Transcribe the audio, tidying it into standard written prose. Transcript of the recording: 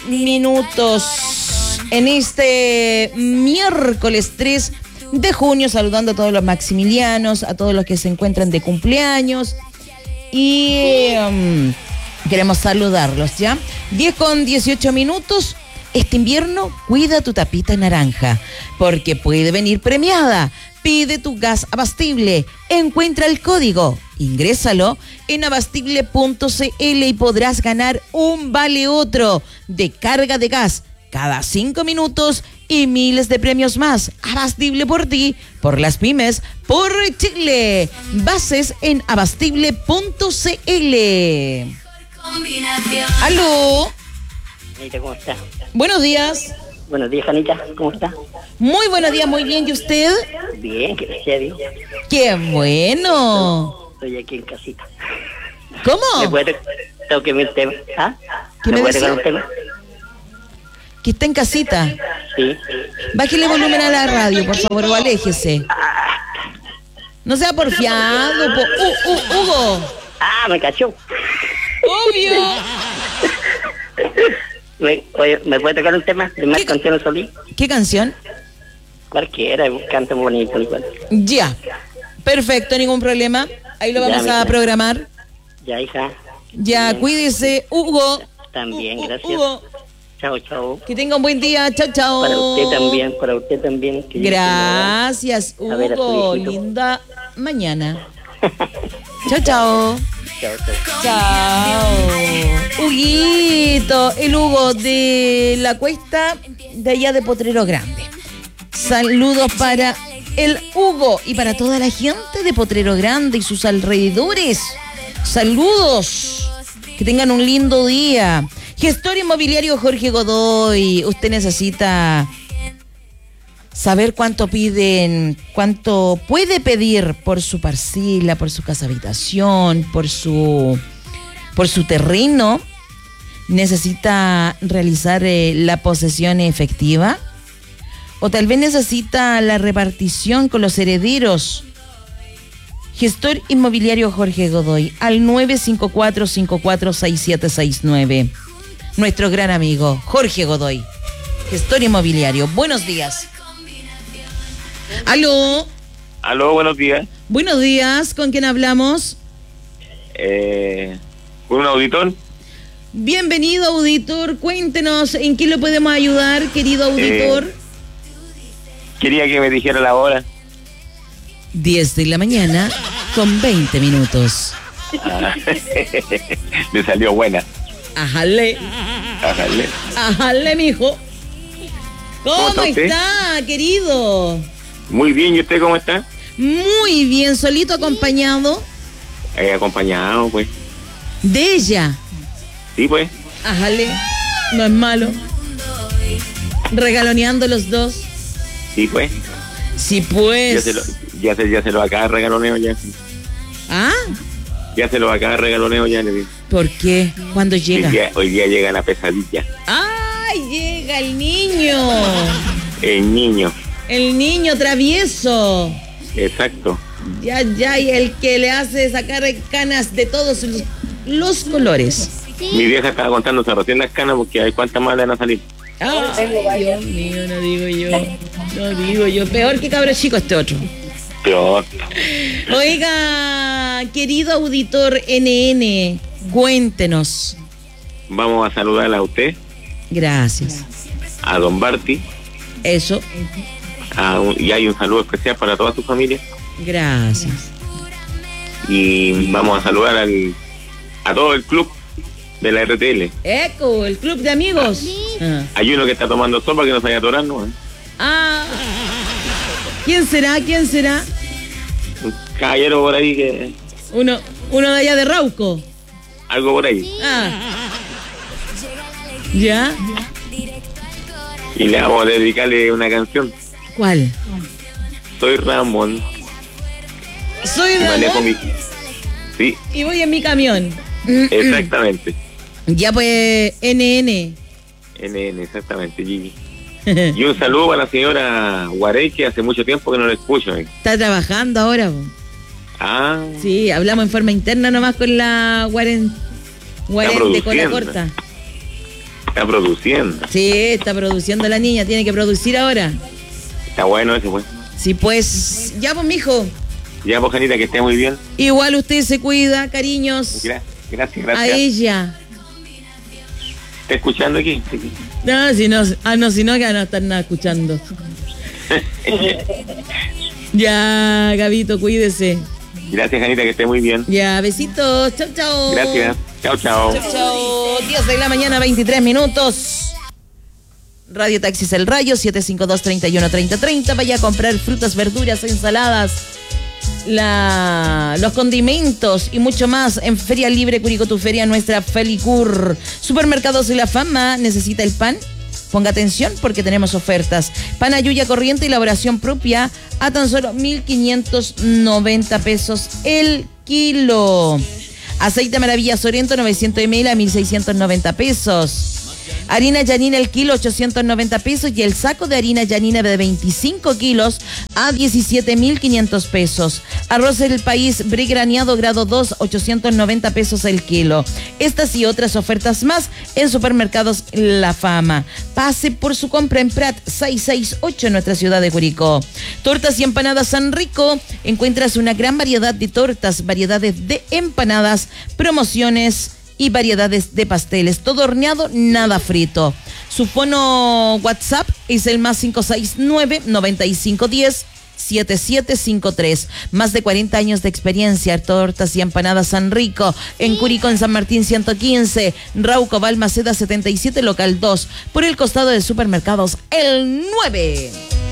minutos en este miércoles 3 de junio, saludando a todos los maximilianos, a todos los que se encuentran de cumpleaños y queremos saludarlos, ¿ya? 10:18 minutos. Este invierno cuida tu tapita naranja, porque puede venir premiada. Pide tu gas Abastible. Encuentra el código, ingrésalo en abastible.cl y podrás ganar un vale otro de carga de gas cada 5 minutos y miles de premios más. Abastible por ti, por las pymes, por Chile. Bases en abastible.cl. ¡Aló! Janita, ¿cómo está? Buenos días. Buenos días, Janita, ¿cómo está? Muy buenos días, muy bien. ¿Y usted? Bien, gracias a Dios. ¡Qué bueno! Estoy aquí en casita. ¿Cómo? Tengo que ver un tema. ¿Ah? ¿Qué me puede decía? tocar un tema? Que está en casita. Sí. Bájele volumen a la radio, por favor, o aléjese. No sea porfiado, Hugo. ¡Ah, me cachó! ¡Obvio! ¿Me puede tocar un tema de Marco Antonio Solís? ¿Qué canción? Cualquiera, canta bonito igual. Ya. Perfecto, ningún problema. Ahí lo vamos a programar. Ya, hija. Ya, bien. Cuídese, Hugo. También, gracias. Hugo. Chao, chao. Que tenga un buen día. Chao, chao. Para usted también. Gracias, Hugo. Linda mañana. Chao, chao. Chao, chao. Chao. Huguito, el Hugo de la cuesta de allá de Potrero Grande. Saludos para el Hugo y para toda la gente de Potrero Grande y sus alrededores. Saludos. Que tengan un lindo día. Gestor inmobiliario Jorge Godoy. Usted necesita saber cuánto piden, cuánto puede pedir por su parcela, por su casa habitación, por su terreno. Necesita realizar la posesión efectiva. O tal vez necesita la repartición con los herederos. Gestor inmobiliario Jorge Godoy al 954-546769. Nuestro gran amigo Jorge Godoy, gestor inmobiliario. Buenos días. ¿Aló? Aló, buenos días. Buenos días, ¿con quién hablamos? ¿Con un auditor? Bienvenido, auditor. Cuéntenos en qué lo podemos ayudar, querido auditor. Quería que me dijera la hora. 10 de la mañana con 20 minutos. Me salió buena. Ajale. Ajale. Ajale, mijo. ¿Cómo está, querido? Muy bien, ¿y usted cómo está? Muy bien, solito acompañado. Acompañado, pues. ¿De ella? Sí, pues. Ajale, no es malo. Regaloneando los dos. Sí, pues. Sí, pues. Ya se lo acaba de regaloneo ya. ¿Ah? Ya se lo acaba de regaloneo ya, le digo. ¿Por qué? ¿Cuándo llega? Hoy día llega la pesadilla. ¡Ay, llega el niño! El niño. El niño travieso. Exacto. Ya, y el que le hace sacar canas de todos los colores. Mi vieja estaba contándose recién las canas porque hay cuántas más le van a salir. Ay, Dios mío, no digo yo. Peor que cabro chico este otro. Peor. Oiga, querido auditor NN, cuéntenos. Vamos a saludarla a usted. Gracias. A don Barty. Eso. Y hay un saludo especial para toda su familia. Gracias. Y vamos a saludar a todo el club de la RTL. Eco, el club de amigos. Hay uno que está tomando sopa que no se vaya a atorar, ¿no? ¿Quién será? Un caballero por ahí que... Uno de allá de Rauco. Algo por ahí. ¿Ya? Y le vamos a dedicarle una canción. ¿Cuál? Soy Ramón. Soy Ramón. Sí. Y voy en mi camión. Exactamente. Ya pues, NN, exactamente, Gigi. Y un saludo para la señora Guarey, que hace mucho tiempo que no la escucho. Está trabajando ahora. Sí, hablamos en forma interna nomás con la Guarén de cola corta. Está produciendo. Sí, está produciendo la niña, tiene que producir ahora. Está bueno ese, pues. Sí, pues, ya pues, mijo. Ya, pues, Janita, que esté muy bien. Igual usted se cuida, cariños. Gracias. A ella. ¿Está escuchando aquí? No, si no, si no, que no están nada escuchando. Ya, Gabito, cuídese. Gracias, Janita, que esté muy bien. Ya, besitos. Chau, chau. Gracias. Chao. Chau, chau. 10 de la mañana, 23 minutos. Radio Taxis El Rayo, 752-313030. Vaya a comprar frutas, verduras, ensaladas, los condimentos y mucho más en Feria Libre Curicó, tu feria, nuestra Felicur. Supermercados de la Fama. ¿Necesita el pan? Ponga atención porque tenemos ofertas. Pan Ayuya corriente, elaboración propia, a tan solo 1.590 pesos el kilo. Aceite Maravilla Sorrento, 900 ml a 1.690 pesos. Harina Yanina el kilo, 890 pesos. Y el saco de harina Yanina de 25 kilos a 17.500 pesos. Arroz del País Brie graneado grado 2, 890 pesos el kilo. Estas y otras ofertas más en Supermercados La Fama. Pase por su compra en Prat 668 en nuestra ciudad de Curicó. Tortas y empanadas San Rico. Encuentras una gran variedad de tortas, variedades de empanadas, promociones y variedades de pasteles. Todo horneado, nada frito. Su fono WhatsApp es el más 569-9510-7753. Más de 40 años de experiencia. Tortas y empanadas San Rico. En Curicó, en San Martín 115. Rauco, Balmaceda 77, local 2. Por el costado de Supermercados El 9.